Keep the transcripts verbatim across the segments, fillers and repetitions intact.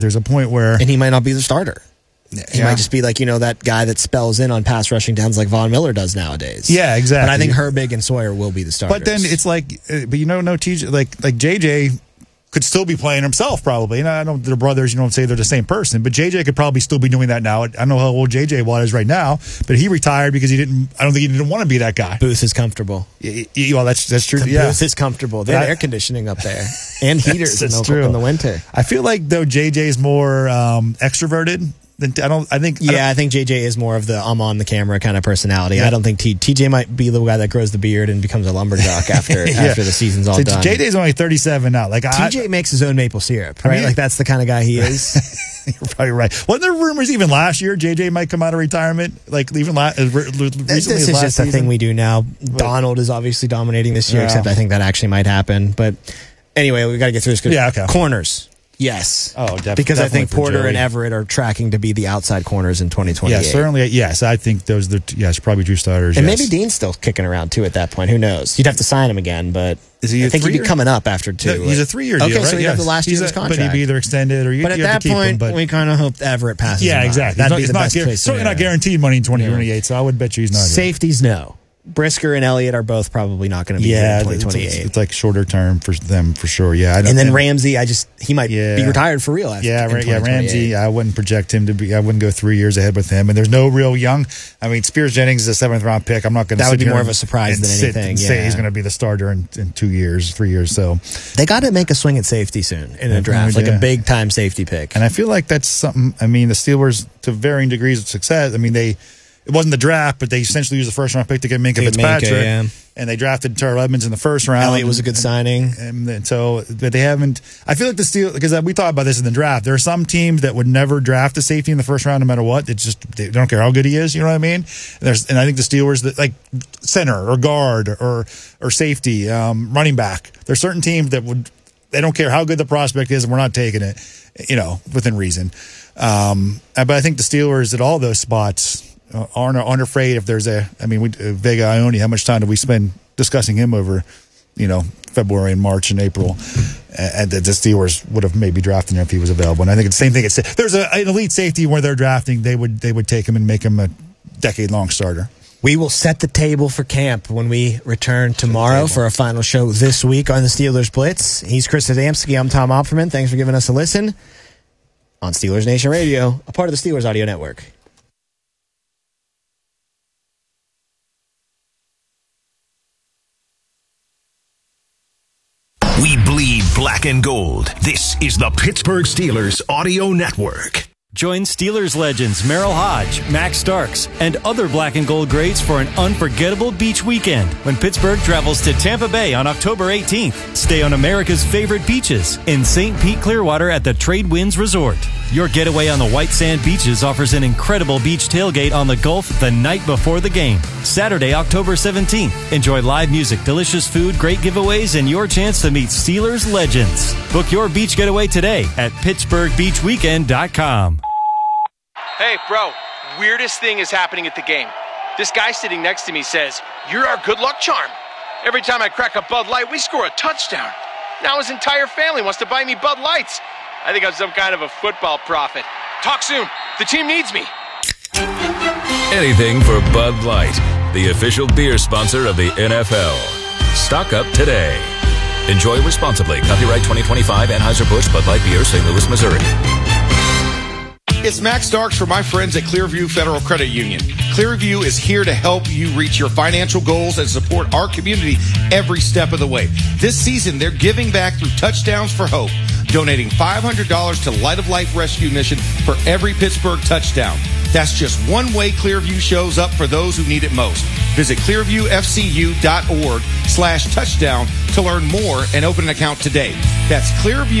There's a point where... And he might not be the starter. He yeah. might just be like, you know, that guy that spells in on pass rushing downs like Von Miller does nowadays. Yeah, exactly. But I think Herbig and Sawyer will be the starters. But then it's like, uh, but you know, no T J, like, like J J could still be playing himself probably. And I don't, they're brothers, you don't say they're the same person, but J J could probably still be doing that now. I don't know how old J J Watt is right now, but he retired because he didn't, I don't think he didn't want to be that guy. Booth is comfortable. Y- y- well, that's, that's true. The yeah. Booth is comfortable. They have I, air conditioning up there and heaters that's, that's in, the, true. in the winter. I feel like though J J is more um, extroverted. I don't. I think. Yeah, I, don't, I think J J is more of the I'm on the camera kind of personality. Yeah. I don't think T, TJ might be the guy that grows the beard and becomes a lumberjack after yeah. after the season's all so done. J J's only thirty-seven now. Like T J I, makes his own maple syrup, right? I mean, like that's the kind of guy he is. You're probably right. Wasn't there rumors even last year J J might come out of retirement? Like even last, recently, this is last just season? a thing we do now. But, Donald is obviously dominating this year, yeah. except I think that actually might happen. But anyway, we got to get through this. Yeah, okay. Corners. Yes. Oh, def- because I think Porter Joey. and Everett are tracking to be the outside corners in twenty twenty-eight. Yeah, certainly. Yes, I think those are the, yes, probably true starters. And yes. maybe Dean's still kicking around too at that point. Who knows? You'd have to sign him again, but Is he a I think he'd be three-year? coming up after two. No, he's a three-year deal, okay, right? so he'd yes. have the last He's year of his a- contract. But he'd be either extended or you, But at you have that to keep point, him. But we kind of hope Everett passes yeah, him by. exactly. That'd He's be not, the it's best not, case certainly not scenario. guaranteed money in twenty twenty-eight, so I would bet you he's not. Safeties, no. Brisker and Elliott are both probably not going to be Yeah, here in it's, twenty twenty-eight. it's, it's like shorter term for them for sure. Yeah, I don't, and then Ramsey, I just he might Yeah. be retired for real. After, Yeah, in Ra- yeah, Ramsey. twenty twenty-eight. I wouldn't project him to be. I wouldn't go three years ahead with him. And there's no real young. I mean, Spears Jennings is a seventh round pick. I'm not going to. That would be here more and- of a surprise and than sit anything, And say yeah. he's going to be the starter in, in two years, three years. So They got to make a swing at safety soon in a Yeah, draft, like yeah. a big time safety pick. And I feel like that's something. I mean, the Steelers, to varying degrees of success. I mean, they it wasn't the draft, but they essentially used the first round pick to get Minka To get Fitzpatrick, Minka, yeah. and they drafted Terrell Edmonds in the first round. Elliott was a good signing. And then, so, but they haven't. I feel like the Steelers, because we talked about this in the draft. There are some teams that would never draft a safety in the first round, no matter what. It's just they don't care how good he is. You know what I mean? And, there's, and I think the Steelers, that like center or guard or or safety, um, running back. There's certain teams that would. They don't care how good the prospect is, and we're not taking it. You know, within reason. Um, but I think the Steelers at all those spots aren't aren't afraid if there's a. I mean, we, uh, Vega Ione. How much time do we spend discussing him over, you know, February and March and April, and the, the Steelers would have maybe drafted him if he was available. And I think it's the same thing. It's there's a, an elite safety where they're drafting. They would they would take him and make him a decade long starter. We will set the table for camp when we return tomorrow for our final show this week on the Steelers Blitz. He's Chris Adamski. I'm Tom Opperman. Thanks for giving us a listen on Steelers Nation Radio, a part of the Steelers Audio Network. We bleed black and gold. This is the Pittsburgh Steelers Audio Network. Join Steelers legends Merrill Hodge, Max Starks, and other black and gold greats for an unforgettable beach weekend when Pittsburgh travels to Tampa Bay on October eighteenth. Stay on America's favorite beaches in Saint Pete Clearwater at the Trade Winds Resort. Your getaway on the white sand beaches offers an incredible beach tailgate on the Gulf the night before the game. Saturday, October seventeenth. Enjoy live music, delicious food, great giveaways, and your chance to meet Steelers legends. Book your beach getaway today at Pittsburgh Beach Weekend dot com. Hey, bro, weirdest thing is happening at the game. This guy sitting next to me says, "You're our good luck charm." Every time I crack a Bud Light, we score a touchdown. Now his entire family wants to buy me Bud Lights. I think I'm some kind of a football prophet. Talk soon. The team needs me. Anything for Bud Light, the official beer sponsor of the N F L. Stock up today. Enjoy responsibly. Copyright twenty twenty-five Anheuser-Busch Bud Light Beer, Saint Louis, Missouri. It's Max Starks for my friends at Clearview Federal Credit Union. Clearview is here to help you reach your financial goals and support our community every step of the way. This season, they're giving back through Touchdowns for Hope, donating five hundred dollars to Light of Life Rescue Mission for every Pittsburgh touchdown. That's just one way Clearview shows up for those who need it most. Visit clearviewfcu.org slash touchdown to learn more and open an account today. That's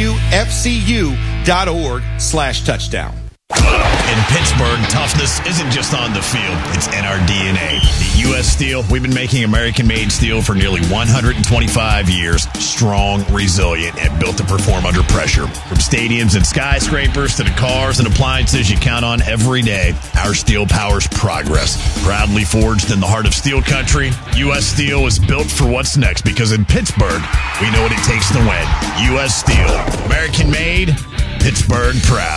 clearviewfcu.org slash touchdown. In Pittsburgh, toughness isn't just on the field, it's in our D N A. At U S Steel, we've been making American-made steel for nearly one hundred twenty-five years, strong, resilient, and built to perform under pressure. From stadiums and skyscrapers to the cars and appliances you count on every day, our steel powers progress. Proudly forged in the heart of steel country, U S Steel is built for what's next because in Pittsburgh, we know what it takes to win. U S Steel, American-made, Pittsburgh proud.